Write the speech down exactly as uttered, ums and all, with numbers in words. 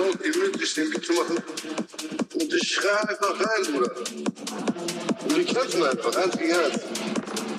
laut gemütlich den Beat zu machen. Und ich schreie einfach rein, Bruder. Und wir kämpfen einfach, Hand gegen Hand.